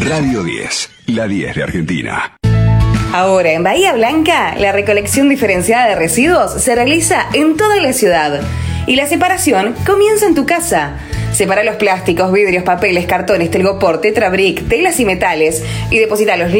Radio 10, la 10 de Argentina. Ahora, en Bahía Blanca, la recolección diferenciada de residuos se realiza en toda la ciudad. Y la separación comienza en tu casa. Separa los plásticos, vidrios, papeles, cartones, telgopor, tetrabric, telas y metales y deposítalos